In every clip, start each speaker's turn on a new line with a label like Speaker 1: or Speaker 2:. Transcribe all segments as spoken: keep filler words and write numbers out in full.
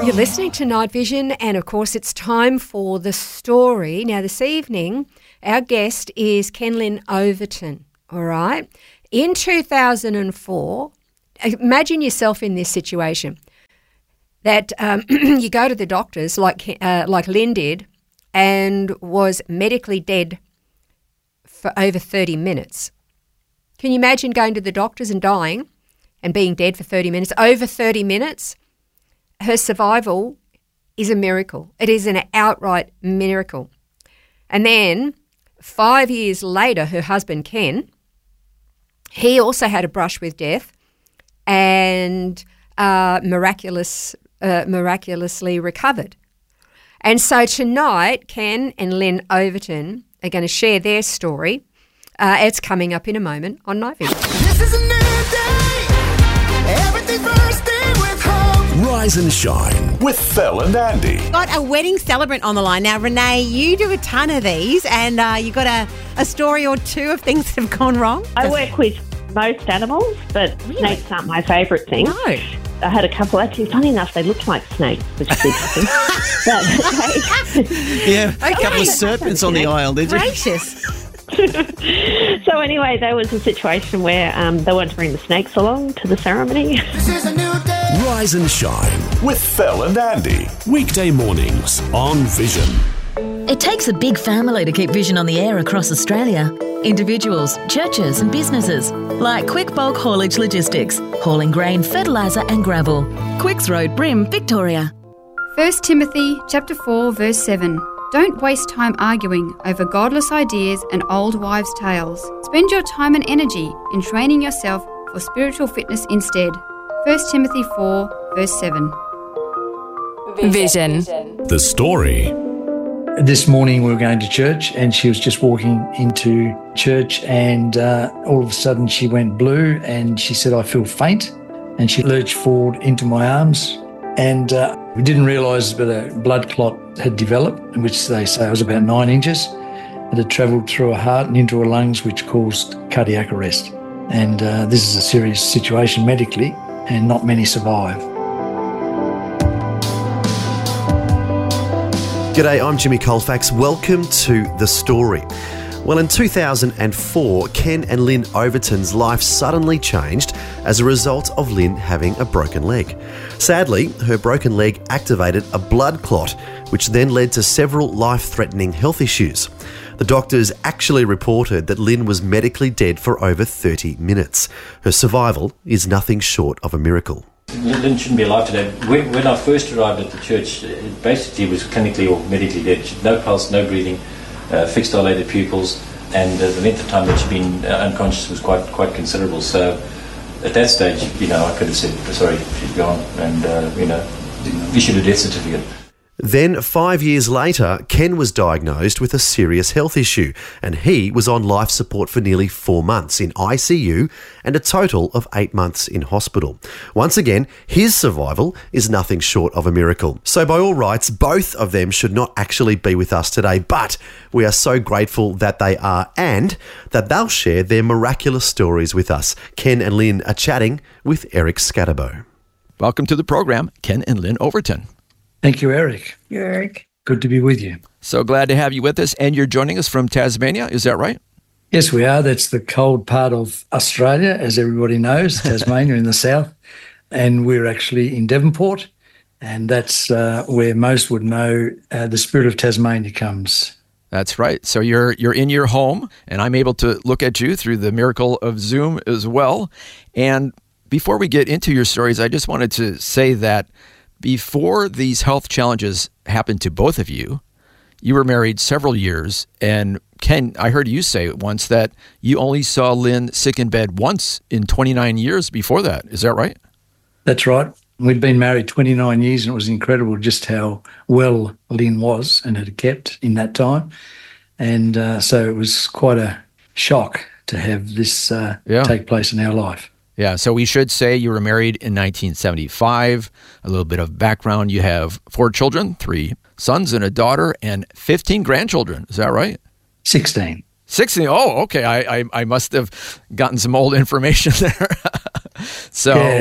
Speaker 1: You're listening to Night Vision, and of course it's time for the story. Now this evening, our guest is Ken Lynn Overton, all right? In two thousand four, imagine yourself in this situation, that um, you go to the doctors like uh, like Lynn did and was medically dead for over thirty minutes. Can you imagine going to the doctors and dying and being dead for thirty minutes, over thirty minutes? Her survival is a miracle. It is an outright miracle. And then five years later, her husband, Ken, he also had a brush with death and uh, miraculous, uh, miraculously recovered. And so tonight, Ken and Lynn Overton are going to share their story. Uh, it's coming up in a moment on Night Vision.
Speaker 2: This is a new day. Everything first day with hope.
Speaker 3: Rise and Shine with Phil and Andy.
Speaker 4: Got a wedding celebrant on the line. Now, Renee, you do a ton of these, and uh, you got a, a story or two of things that have gone wrong.
Speaker 5: I work with most animals, but
Speaker 4: Really?
Speaker 5: snakes aren't my favourite thing.
Speaker 4: No.
Speaker 5: I had a couple, actually, funny enough, they looked like snakes, which is interesting. but, okay.
Speaker 6: Yeah, a couple of serpents on the aisle, did you?
Speaker 4: Gracious.
Speaker 5: So anyway, there was a situation where um, they wanted to bring the snakes along to the ceremony.
Speaker 2: This is a new day.
Speaker 3: Rise and Shine with Phil and Andy. Weekday mornings on Vision.
Speaker 7: It takes a big family to keep Vision on the air across Australia. Individuals, churches and businesses like Quick Bulk Haulage Logistics, hauling grain, fertiliser and gravel. Quicks Road, Brim, Victoria.
Speaker 8: First Timothy chapter four verse seven. Don't waste time arguing over godless ideas and old wives' tales. Spend your time and energy in training yourself for spiritual fitness instead. First Timothy four verse seven.
Speaker 9: Vision.
Speaker 3: The story.
Speaker 10: This morning we were going to church and she was just walking into church and uh, all of a sudden she went blue and she said, I feel faint. And she lurched forward into my arms and uh, we didn't realise that a blood clot had developed, which they say was about nine inches. It had travelled through her heart and into her lungs, which caused cardiac arrest. And uh, this is a serious situation medically and not many survive.
Speaker 11: G'day, I'm Jimmy Colfax. Welcome to The Story. Well, in two thousand four, Ken and Lynn Overton's life suddenly changed as a result of Lynn having a broken leg. Sadly, her broken leg activated a blood clot, which then led to several life-threatening health issues. The doctors actually reported that Lynn was medically dead for over thirty minutes. Her survival is nothing short of a miracle.
Speaker 12: Lynn shouldn't be alive today. When, when I first arrived at the church, it basically was clinically or medically dead. She had no pulse, no breathing, uh, fixed dilated pupils, and uh, the length of time that she'd been uh, unconscious was quite quite considerable. So at that stage, you know, I could have said, sorry, she's gone, and, uh, you know, issued a death certificate.
Speaker 11: Then, five years later, Ken was diagnosed with a serious health issue, and he was on life support for nearly four months in I C U and a total of eight months in hospital. Once again, his survival is nothing short of a miracle. So by all rights, both of them should not actually be with us today, but we are so grateful that they are and that they'll share their miraculous stories with us. Ken and Lynn are chatting with Eric Scatterbo.
Speaker 6: Welcome to the program, Ken and Lynn Overton.
Speaker 10: Thank you, Eric.
Speaker 5: You're Eric.
Speaker 10: Good to be with you.
Speaker 6: So glad to have you with us, and you're joining us from Tasmania, is that right?
Speaker 10: Yes, we are. That's the cold part of Australia, as everybody knows, Tasmania in the south. And we're actually in Devonport, and that's uh, where most would know uh, the spirit of Tasmania comes.
Speaker 6: That's right. So you're you're in your home, and I'm able to look at you through the miracle of Zoom as well. And before we get into your stories, I just wanted to say that before these health challenges happened to both of you, you were married several years, and Ken, I heard you say once that you only saw Lynn sick in bed once in twenty-nine years before that. Is that right?
Speaker 10: That's right. We'd been married twenty-nine years, and it was incredible just how well Lynn was and had kept in that time. And uh, so it was quite a shock to have this uh,
Speaker 6: yeah.
Speaker 10: take place in our life.
Speaker 6: Yeah, so we should say you were married in nineteen seventy-five. A little bit of background, you have four children, three sons and a daughter, and fifteen grandchildren. Is that right?
Speaker 10: sixteen.
Speaker 6: sixteen. Oh, okay. I, I, I must have gotten some old information there. So,
Speaker 10: yeah.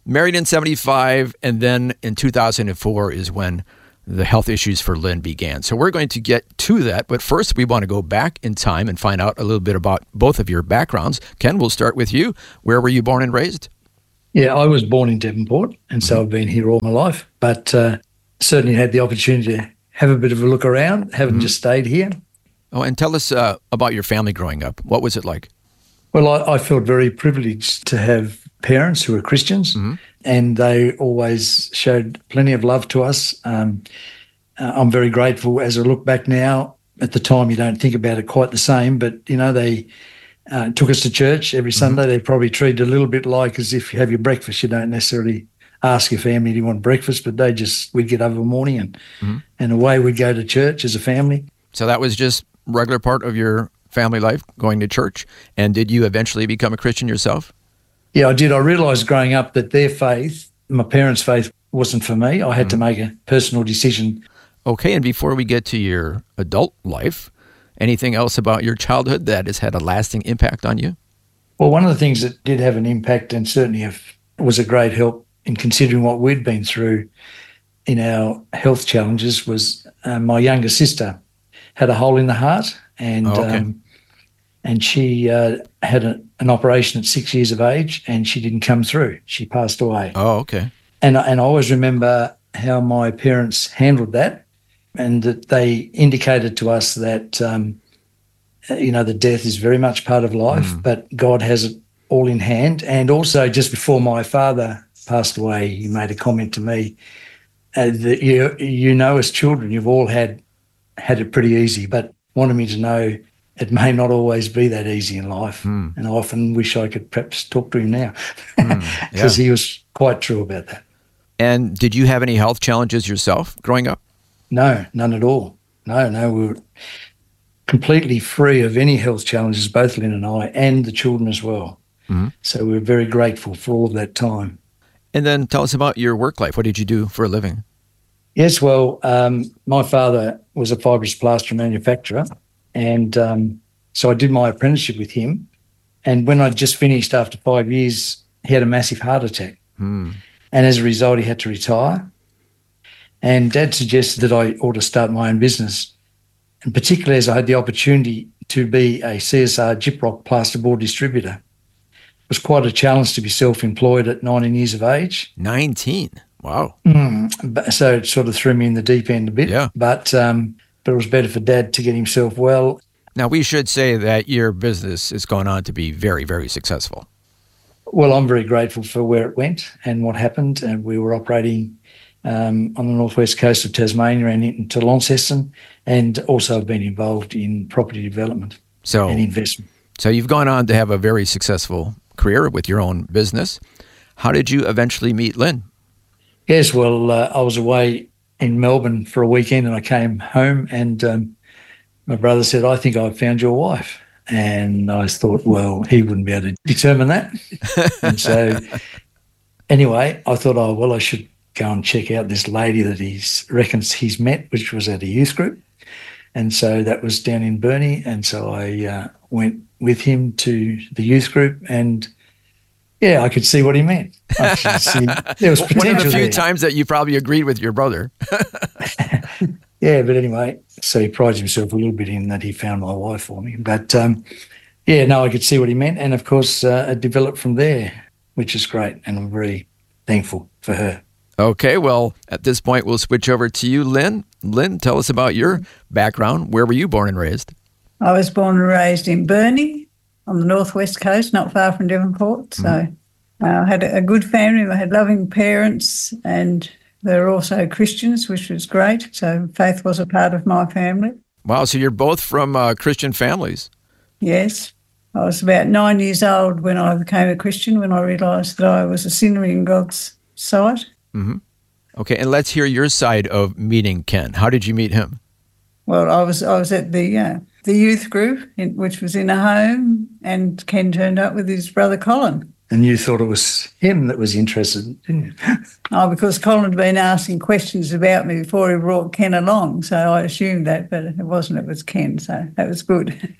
Speaker 6: married in seventy-five, and then in two thousand four is when the health issues for Lynn began. So we're going to get to that, but first we want to go back in time and find out a little bit about both of your backgrounds. Ken, we'll start with you. Where were you born and raised?
Speaker 10: Yeah, I was born in Devonport, and so I've been here all my life, but uh, certainly had the opportunity to have a bit of a look around, haven't mm-hmm. just stayed here.
Speaker 6: Oh, and tell us uh, about your family growing up. What was it like?
Speaker 10: Well, I, I felt very privileged to have parents who were Christians, mm-hmm. and they always showed plenty of love to us. Um, uh, I'm very grateful as I look back now. At the time, you don't think about it quite the same, but, you know, they uh, took us to church every Sunday. Mm-hmm. They probably treated it a little bit like as if you have your breakfast. You don't necessarily ask your family, do you want breakfast? But they just, we'd get up in the morning and, mm-hmm. and away we'd go to church as a family.
Speaker 6: So that was just regular part of your family life, going to church. And did you eventually become a Christian yourself?
Speaker 10: Yeah, I did. I realised growing up that their faith, my parents' faith, wasn't for me. I had mm-hmm. to make a personal decision.
Speaker 6: Okay, and before we get to your adult life, anything else about your childhood that has had a lasting impact on you?
Speaker 10: Well, one of the things that did have an impact and certainly have, was a great help in considering what we'd been through in our health challenges was uh, my younger sister had a hole in the heart, and oh, okay. um, and she uh, had a, an operation at six years of age, and she didn't come through. She passed away.
Speaker 6: Oh, okay.
Speaker 10: And and I always remember how my parents handled that, and that they indicated to us that um, you know, the death is very much part of life, mm. but God has it all in hand. And also, just before my father passed away, he made a comment to me uh, that you you know, as children, you've all had had it pretty easy, but wanted me to know it may not always be that easy in life. Mm. And I often wish I could perhaps talk to him now, because mm, yeah. he was quite true about that.
Speaker 6: And did you have any health challenges yourself growing up?
Speaker 10: No, none at all. No, no, we were completely free of any health challenges, both Lynn and I, and the children as well. Mm-hmm. So we we're very grateful for all of that time.
Speaker 6: And then tell us about your work life. What did you do for a living?
Speaker 10: Yes, well, um, my father was a fibrous plaster manufacturer, and um, so I did my apprenticeship with him. And when I just finished after five years, he had a massive heart attack. Mm. And as a result, he had to retire. And Dad suggested that I ought to start my own business, and particularly as I had the opportunity to be a C S R Gyprock plasterboard distributor. It was quite a challenge to be self-employed at nineteen years of age.
Speaker 6: nineteen? Wow.
Speaker 10: Mm, so it sort of threw me in the deep end a bit.
Speaker 6: Yeah.
Speaker 10: But, um, but it was better for Dad to get himself well.
Speaker 6: Now, we should say that your business has gone on to be very, very successful.
Speaker 10: Well, I'm very grateful for where it went and what happened. And we were operating um, on the northwest coast of Tasmania and into Launceston, and also have been involved in property development
Speaker 6: so,
Speaker 10: and investment.
Speaker 6: So you've gone on to have a very successful career with your own business. How did you eventually meet Lynn?
Speaker 10: Yes, well, uh, I was away in Melbourne for a weekend and I came home, and um, my brother said, I think I've found your wife. And I thought, well, he wouldn't be able to determine that. And so anyway, I thought, oh, well, I should go and check out this lady that he reckons he's met, which was at a youth group. And so that was down in Burnie. And so I uh, went with him to the youth group, and yeah, I could see what he meant. I could see there was potential.
Speaker 6: One of the few
Speaker 10: there.
Speaker 6: times that you probably agreed with your brother.
Speaker 10: Yeah, but anyway, so he prides himself a little bit in that he found my wife for me. But um, yeah, no, I could see what he meant. And of course, uh, it developed from there, which is great. And I'm very thankful for her.
Speaker 6: Okay, well, at this point, we'll switch over to you, Lynn. Lynn, tell us about your background. Where were you born and raised?
Speaker 9: I was born and raised in Burnie on the northwest coast, not far from Devonport. So mm-hmm. uh, I had a good family. I had loving parents, and they were also Christians, which was great. So faith was a part of my family.
Speaker 6: Wow, so you're both from uh, Christian families.
Speaker 9: Yes. I was about nine years old when I became a Christian, when I realised that I was a sinner in God's sight.
Speaker 6: Mm-hmm. Okay, and let's hear your side of meeting Ken. How did you meet him?
Speaker 9: Well, I was I was at the uh, the youth group, in, which was in a home, and Ken turned up with his brother Colin.
Speaker 10: And you thought it was him that was interested, didn't you?
Speaker 9: Oh, because Colin had been asking questions about me before he brought Ken along, so I assumed that, but it wasn't. It was Ken, so that was good.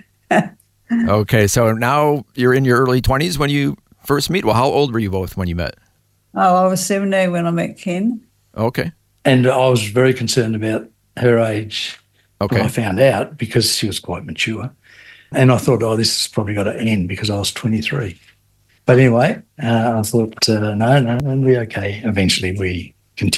Speaker 6: Okay, so now you're in your early twenties when you first meet. Well, how old were you both when you met?
Speaker 9: Oh, I was seventeen when I met Ken.
Speaker 6: Okay.
Speaker 10: And I was very concerned about her age
Speaker 6: Okay.
Speaker 10: when I found out, because she was quite mature. And I thought, oh, this has probably got to end, because I was twenty-three. But anyway, uh, I thought, uh, no, no, it'll be okay. Eventually we